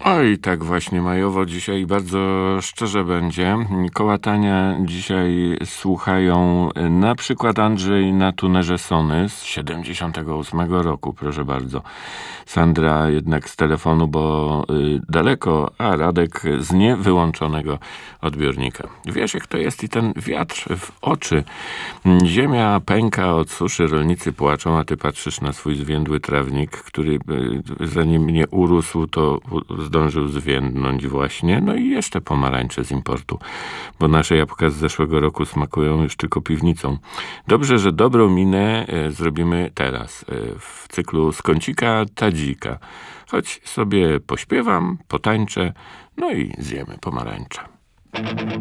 Oj, tak właśnie majowo dzisiaj bardzo szczerze będzie. Kołatania dzisiaj słuchają na przykład Andrzej na tunerze Sony z 78 roku, proszę bardzo. Sandra jednak z telefonu, bo daleko, a Radek z niewyłączonego odbiornika. Wiesz, jak to jest i ten wiatr w oczy. Ziemia pęka od suszy, rolnicy płaczą, a ty patrzysz na swój zwiędły trawnik, który zanim nie urósł, to zdążył zwiędnąć właśnie. No i jeszcze pomarańcze z importu, bo nasze jabłka z zeszłego roku smakują już tylko piwnicą. Dobrze, że dobrą minę zrobimy teraz w cyklu z kącika tadzika. Choć sobie pośpiewam, potańczę, no i zjemy pomarańcze.